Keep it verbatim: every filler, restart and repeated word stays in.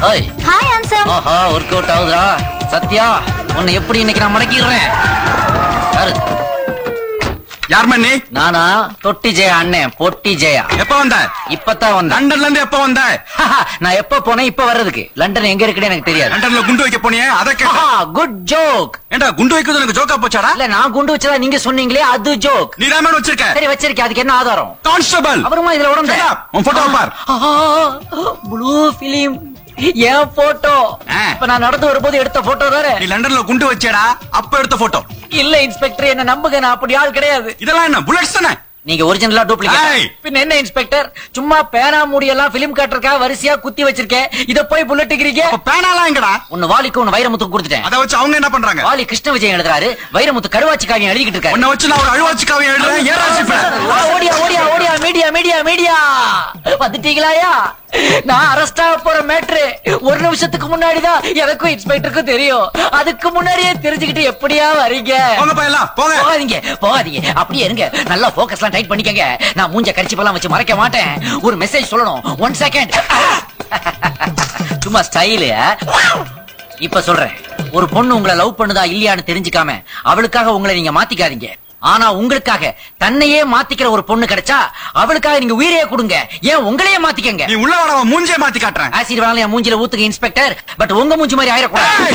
Hi hi answer. ஆஹா work out ஆகுதா சத்யா? உன்னை எப்படி இன்னைக்கு நான் மடக்கிடுறேன். யாரு? யார் மண்ணி? நானா? தொட்டி ஜெயா அண்ணன், பொட்டி ஜெயா. எப்ப வந்த? இப்பதான் வந்தேன். லண்டன்ல இருந்து எப்ப வந்த? நான் எப்ப போனேன் இப்ப வர்றதுக்கு? லண்டன் எங்க இருக்குன்னு எனக்கு தெரியாது. லண்டன்ல குண்டு வைக்க போனியே அத கேட்டா. Good joke. ஏண்டா குண்டு வைக்கிறது எனக்கு ஜோக்கா போச்சாடா? இல்ல நான் குண்டு வச்சதா நீங்க சொன்னீங்களே அது ஜோக். நீ தான் வச்சிருக்க. சரி வச்சிருக்கேன், அதுக்கு என்ன ஆதாரம்? கான்ஸ்டபிள். அப்புறமா இதுல உடம்பு உன் போட்டோ பார். ப்ளூ பிலிம் என் போட்டோ. இப்ப நான் நடந்து வரும்போது எடுத்த போட்டோ தானே. நீ லண்டன்ல குண்டு வச்சேடா அப்ப எடுத்த போட்டோ. இல்ல இன்ஸ்பெக்டர் என்ன நம்புங்க, நான் அப்படி ஆள் கிடையாது. இதெல்லாம் என்ன புல்லட்ஸ் தானே? நீங்க ஒரிஜினலா டூப்ளிகேட். பின்ன என்ன இன்ஸ்பெக்டர், சும்மா பேனா மூடியெல்லாம் பிலிம் காட்டுறக்கா வரிசையா குத்தி வச்சிருக்கேன், இத போய் புல்லட்டுக்கிறீங்க. பேனாலாம் எங்கடா? ஒன்னு வாலிக்கு ஒன்னு வைரமுத்துக்கு கொடுத்துட்டேன். அத வச்சு அவங்க என்ன பண்றாங்க? வாலி கிருஷ்ண விஜயன் எழுதுறாரு, வைரமுத்து கருவாச்சி காவியம் எழுதிக்கிட்டு இருக்காரு. உன்னை வச்சு நான் ஒரு அழுவாச்சி காவியம் எழுதுறேன். ஏராசி ஓடியா ஓடியா ஓடியா மீடியா மீடியா மீடியா வந்துட்டீங்களாயா? நான் அரெஸ்ட் ஆக போற மேட்ரு ஒரு நிமிஷத்துக்கு முன்னாடிதான் எனக்கும் இன்ஸ்பெக்டருக்கும் தெரியும். அதுக்கு முன்னாடியே தெரிஞ்சுக்கிட்டு எப்படியா வரீங்க? போங்க போயலாம் போங்க. போகாதீங்க போகாதீங்க, அப்படியே இருங்க. நல்லா போக்கஸ்லாம் டைட் பண்ணிக்கங்க. நான் மூஞ்ச கரிச்சிப்பெல்லாம் வச்சு மறைக்க மாட்டேன். ஒரு மெசேஜ் சொல்லணும். One second. சும்மா ஸ்டைலு. இப்ப சொல்றேன், ஒரு பொண்ணு உங்களை லவ் பண்ணுதா இல்லையான்னு தெரிஞ்சுக்காம அவளுக்காக உங்களை நீங்க மாத்திக்காதீங்க. ஆனா உங்களுக்காக தன்னையே மாத்திக்கிற ஒரு பொண்ணு கிடைச்சா அவளுக்காக நீங்க உயிரையே கொடுங்க. ஏன் உங்களையே மாத்திக்கங்க. நீ உள்ள வர மூஞ்சே மாத்தி காட்டுறேன். ஆசிட் வேணாலும் என் மூஞ்சில ஊத்துங்க இன்ஸ்பெக்டர், பட் உங்க மூஞ்சி மாதிரி ஆயிடக்கூடாது.